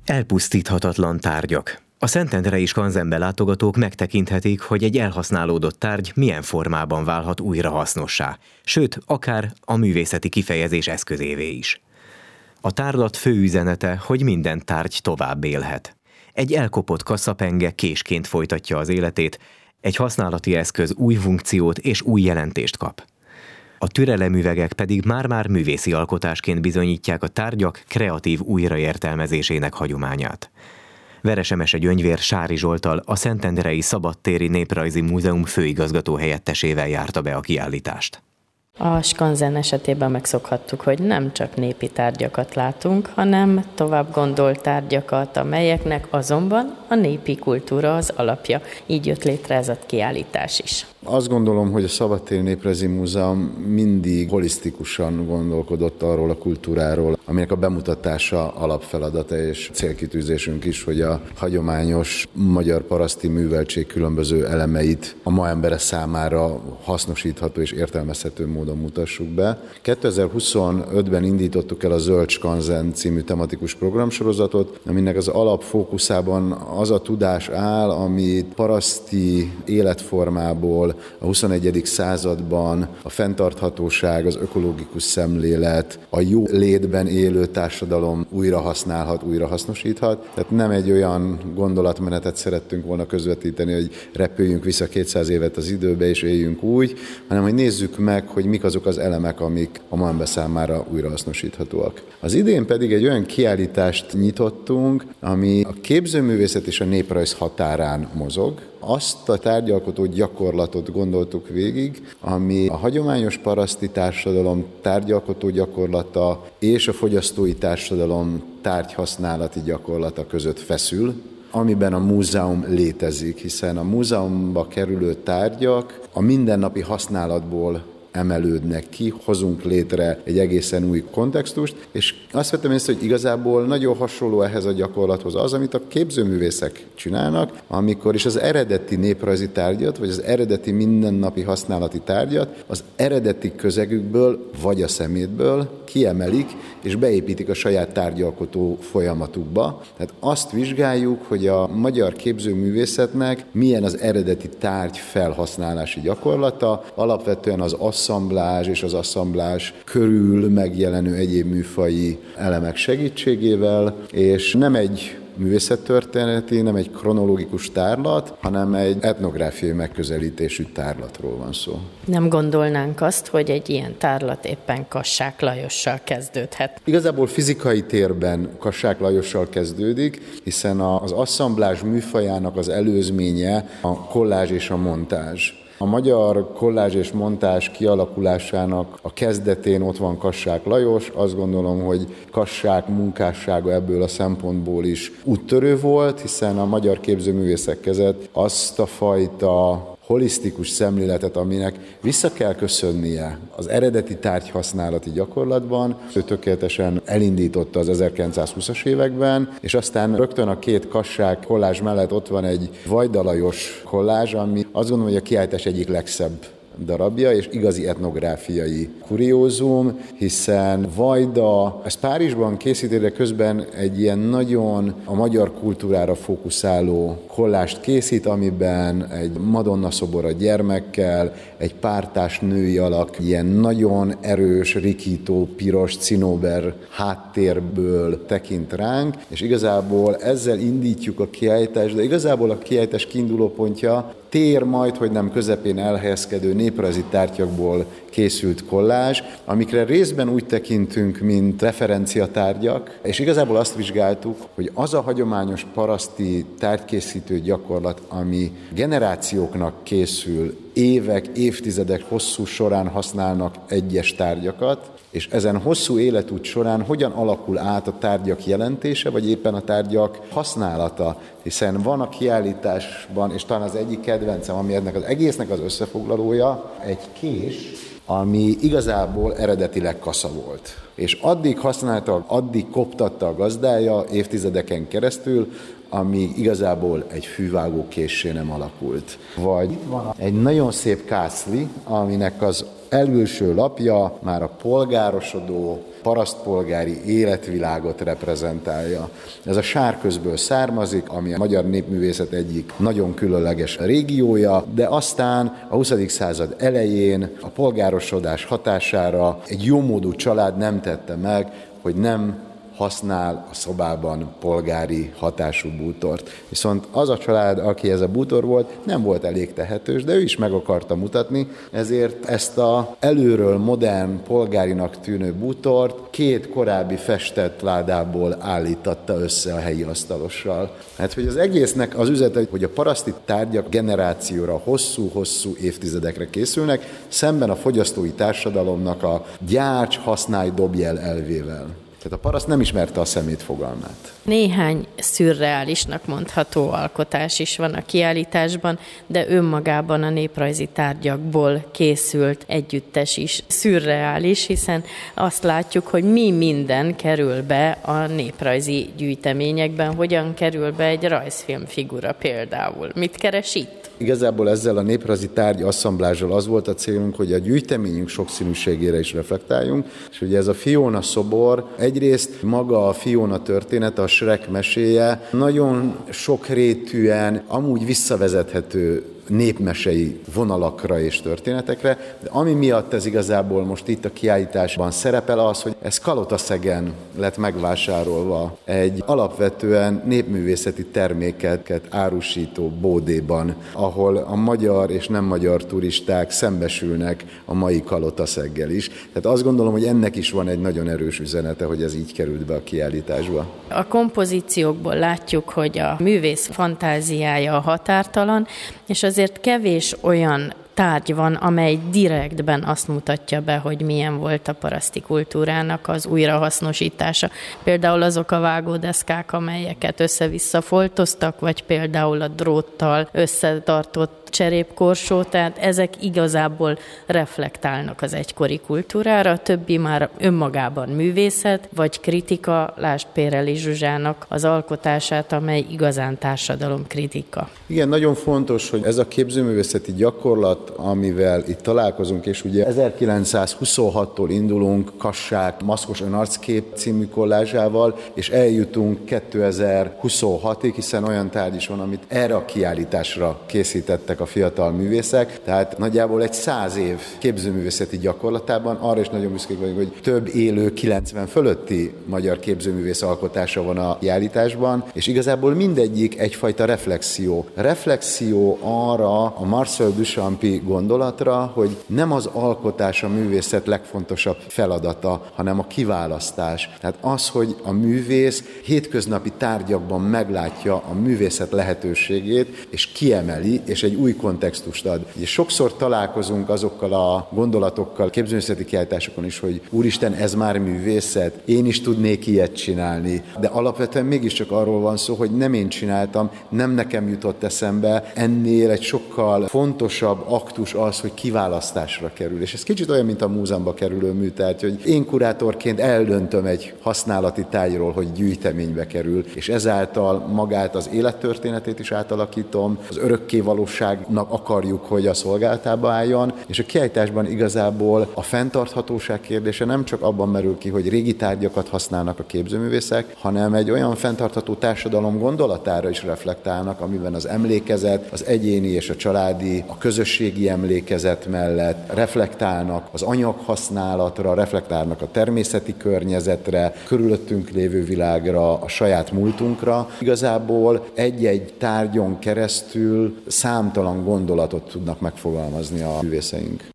Elpusztíthatatlan tárgyak. A Szentendrei skanzenbe látogatók megtekinthetik, hogy egy elhasználódott tárgy milyen formában válhat újra hasznossá, sőt, akár a művészeti kifejezés eszközévé is. A tárlat fő üzenete, hogy minden tárgy tovább élhet. Egy elkopott kasszapenge késként folytatja az életét, egy használati eszköz új funkciót és új jelentést kap. A türelemüvegek pedig már-már művészi alkotásként bizonyítják a tárgyak kreatív újraértelmezésének hagyományát. Veresemese Gyöngyvér Sári Zsolttal, a Szentendrei Szabadtéri Néprajzi Múzeum főigazgató helyettesével járta be a kiállítást. A skanzen esetében megszokhattuk, hogy nem csak népi tárgyakat látunk, hanem tovább gondolt tárgyakat, amelyeknek azonban a népi kultúra az alapja. Így jött létre ez a kiállítás is. Azt gondolom, hogy a Szabadtéri Néprajzi Múzeum mindig holisztikusan gondolkodott arról a kultúráról, aminek a bemutatása alapfeladata és célkitűzésünk is, hogy a hagyományos magyar paraszti műveltség különböző elemeit a ma embere számára hasznosítható és értelmezhető módon mutassuk be. 2025-ben indítottuk el a Zöld Skanzen című tematikus programsorozatot, aminek az alapfókuszában az a tudás áll, amit paraszti életformából a 21. században a fenntarthatóság, az ökológikus szemlélet, a jó létben élő társadalom újra használhat, újra hasznosíthat. Tehát nem egy olyan gondolatmenetet szerettünk volna közvetíteni, hogy repüljünk vissza 200 évet az időbe és éljünk úgy, hanem hogy nézzük meg, hogy mik azok az elemek, amik a ma ember számára újra hasznosíthatóak. Az idén pedig egy olyan kiállítást nyitottunk, ami a képzőművészet és a néprajz határán mozog. Azt a tárgyalkotó gyakorlatot gondoltuk végig, ami a hagyományos paraszti társadalom tárgyalkotó gyakorlata és a fogyasztói társadalom tárgyhasználati gyakorlata között feszül, amiben a múzeum létezik, hiszen a múzeumba kerülő tárgyak a mindennapi használatból emelődnek ki, hozunk létre egy egészen új kontextust, és azt vettem észre, hogy igazából nagyon hasonló ehhez a gyakorlathoz az, amit a képzőművészek csinálnak, amikor is az eredeti néprajzi tárgyat, vagy az eredeti mindennapi használati tárgyat az eredeti közegükből, vagy a szemétből kiemelik, és beépítik a saját tárgyalkotó folyamatukba. Tehát azt vizsgáljuk, hogy a magyar képzőművészetnek milyen az eredeti tárgy felhasználási gyakorlata, alapvetően az asszamblázs és az asszamblázs körül megjelenő egyéb műfaji elemek segítségével, és nem egy művészettörténeti, nem egy kronológikus tárlat, hanem egy etnográfiai megközelítésű tárlatról van szó. Nem gondolnánk azt, hogy egy ilyen tárlat éppen Kassák Lajossal kezdődhet. Igazából fizikai térben Kassák Lajossal kezdődik, hiszen az asszamblázs műfajának az előzménye a kollázs és a montázs. A magyar kollázs és montázs kialakulásának a kezdetén ott van Kassák Lajos. Azt gondolom, hogy Kassák munkássága ebből a szempontból is úttörő volt, hiszen a magyar képzőművészek között azt a fajta holisztikus szemléletet, aminek vissza kell köszönnie az eredeti tárgyhasználati gyakorlatban. Ő tökéletesen elindította az 1920-as években, és aztán rögtön a két Kassák kollázs mellett ott van egy Vajda Lajos kollázs, ami azt gondolom, hogy a kiállítás egyik legszebb darabja, és igazi etnográfiai kuriózum, hiszen Vajda, ez Párizsban készíti, de közben egy ilyen nagyon a magyar kultúrára fókuszáló kollást készít, amiben egy Madonna szobor a gyermekkel, egy pártás női alak, ilyen nagyon erős, rikító, piros, cinóber háttérből tekint ránk, és igazából ezzel indítjuk a kiállítást, de igazából a kiállítás kiindulópontja tér majd, hogy nem közepén elhelyezkedő néprajzi tárgyakból készült kollázs, amikre részben úgy tekintünk, mint referenciatárgyak, és igazából azt vizsgáltuk, hogy az a hagyományos paraszti tárgykészítő gyakorlat, ami generációknak készül, évek, évtizedek hosszú során használnak egyes tárgyakat, és ezen hosszú életút során hogyan alakul át a tárgyak jelentése, vagy éppen a tárgyak használata, hiszen van a kiállításban, és talán az egyik kedvencem, ami ennek az egésznek az összefoglalója, egy kés, ami igazából eredetileg kasza volt. És addig használta, addig koptatta a gazdája évtizedeken keresztül, amíg igazából egy fűvágókéssé nem alakult. Vagy itt van egy nagyon szép kászli, aminek az elülső lapja már a polgárosodó, parasztpolgári életvilágot reprezentálja. Ez a Sárközből származik, ami a magyar népművészet egyik nagyon különleges régiója, de aztán a 20. század elején a polgárosodás hatására egy jómódú család nem tette meg, hogy nem használ a szobában polgári hatású bútort. Viszont az a család, aki ez a bútor volt, nem volt elég tehetős, de ő is meg akarta mutatni, ezért ezt a előről modern polgárinak tűnő bútort 2 korábbi festett ládából állítatta össze a helyi asztalossal. Hát, hogy az egésznek az üzete, hogy a paraszti tárgyak generációra, hosszú-hosszú évtizedekre készülnek, szemben a fogyasztói társadalomnak a gyárts, használj, dobj el elvével. Tehát a paraszt nem ismerte a szemét fogalmát. Néhány szürreálisnak mondható alkotás is van a kiállításban, de önmagában a néprajzi tárgyakból készült együttes is szürreális, hiszen azt látjuk, hogy mi minden kerül be a néprajzi gyűjteményekben, hogyan kerül be egy rajzfilmfigura például. Mit keres itt? Igazából ezzel a néprajzi tárgy asszamblázsal az volt a célunk, hogy a gyűjteményünk sokszínűségére is reflektáljunk, és ugye ez a Fiona szobor, egyrészt maga a Fiona története, a Shrek meséje nagyon sokrétűen, amúgy visszavezethető népmesei vonalakra és történetekre, de ami miatt ez igazából most itt a kiállításban szerepel az, hogy ez Kalotaszegen lett megvásárolva egy alapvetően népművészeti termékeket árusító bódéban, ahol a magyar és nem magyar turisták szembesülnek a mai Kalotaszeggel is. Tehát azt gondolom, hogy ennek is van egy nagyon erős üzenete, hogy ez így került be a kiállításba. A kompozíciókból látjuk, hogy a művész fantáziája határtalan, és azért kevés olyan tárgy van, amely direktben azt mutatja be, hogy milyen volt a paraszti kultúrának az újrahasznosítása. Például azok a vágódeszkák, amelyeket össze-vissza foltoztak, vagy például a dróttal összetartott cserépkorsó, tehát ezek igazából reflektálnak az egykori kultúrára, a többi már önmagában művészet, vagy kritika, lásd Péreli Zsuzsának az alkotását, amely igazán társadalomkritika. Igen, nagyon fontos, hogy ez a képzőművészeti gyakorlat, amivel itt találkozunk, és ugye 1926-tól indulunk Kassák Maszkos önarckép című kollázsával, és eljutunk 2026-ig, hiszen olyan tárgy is van, amit erre a kiállításra készítettek a fiatal művészek, tehát nagyjából egy 100 év képzőművészeti gyakorlatában arra is nagyon büszkék vagyunk, hogy több élő 90 fölötti magyar képzőművész alkotása van a kiállításban, és igazából mindegyik egyfajta reflexió. Reflexió arra a Marcel Duchampi gondolatra, hogy nem az alkotás a művészet legfontosabb feladata, hanem a kiválasztás. Tehát az, hogy a művész hétköznapi tárgyakban meglátja a művészet lehetőségét, és kiemeli, és egy új kontextust ad. És sokszor találkozunk azokkal a gondolatokkal képzőművészeti kiállításokon is, hogy úristen, ez már művészet, én is tudnék ilyet csinálni. De alapvetően mégiscsak arról van szó, hogy nem én csináltam, nem nekem jutott eszembe, ennél egy sokkal fontosabb aktus az, hogy kiválasztásra kerül. És ez kicsit olyan, mint a múzeumba kerülő műtárgy, hogy én kurátorként eldöntöm egy használati tárgyról, hogy gyűjteménybe kerül, és ezáltal magát az élettörténetét is átalakítom, az örökkévalóságnak akarjuk, hogy a szolgálatába álljon, és a kiállításban igazából a fenntarthatóság kérdése nem csak abban merül ki, hogy régi tárgyakat használnak a képzőművészek, hanem egy olyan fenntartható társadalom gondolatára is reflektálnak, amiben az emlékezet, az egyéni és a családi, a közösségi emlékezet mellett reflektálnak az anyaghasználatra, reflektálnak a természeti környezetre, körülöttünk lévő világra, a saját múltunkra. Igazából egy-egy tárgyon keresztül számtalan gondolatot tudnak megfogalmazni a művészeink.